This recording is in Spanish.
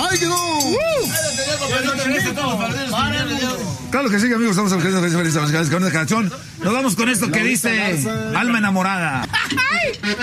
¡Ay, quedó! Claro que sí, amigos, estamos con esta canción. Nos vamos con esto que dice Alma Enamorada.